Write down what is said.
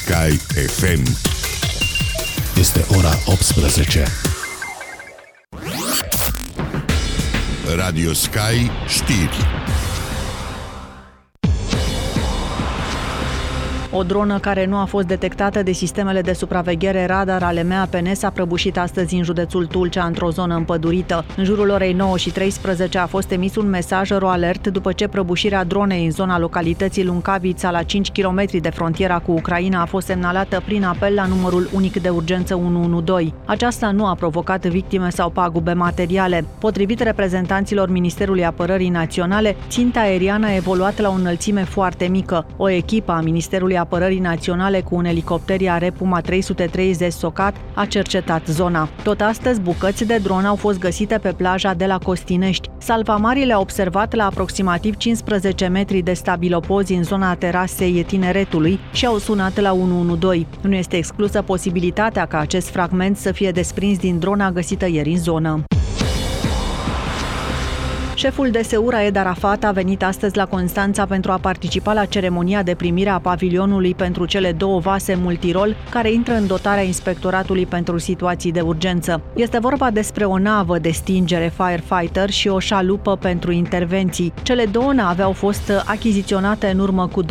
Sky FM. Este ora 18. Radio Sky știri. O dronă care nu a fost detectată de sistemele de supraveghere radar ale MAPN s-a prăbușit astăzi în județul Tulcea, într-o zonă împădurită. În jurul orei 9:13 a fost emis un mesaj alert după ce prăbușirea dronei în zona localității Luncavița, la 5 km de frontiera cu Ucraina, a fost semnalată prin apel la numărul unic de urgență 112. Aceasta nu a provocat victime sau pagube materiale. Potrivit reprezentanților Ministerului Apărării Naționale, ținta aeriană a evoluat la o înălțime foarte mică. O echipă a Ministerului Apărării Naționale cu un elicopter IAR Puma 330 Socat a cercetat zona. Tot astăzi, bucăți de dron au fost găsite pe plaja de la Costinești. Salvamarii le-au observat la aproximativ 15 metri de stabilopozi în zona terasei Tineretului și au sunat la 112. Nu este exclusă posibilitatea ca acest fragment să fie desprins din drona găsită ieri în zonă. Șeful DSU Raed Arafat a venit astăzi la Constanța pentru a participa la ceremonia de primire a pavilionului pentru cele două vase multirol care intră în dotarea Inspectoratului pentru situații de urgență. Este vorba despre o navă de stingere Firefighter și o șalupă pentru intervenții. Cele două nave au fost achiziționate în urmă cu